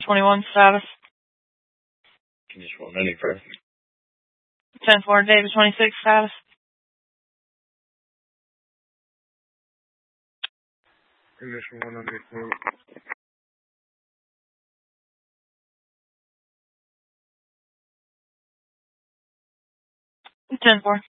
21 status. Condition 1 any first. 10-4 David 26 status. Condition 1 under 10-4.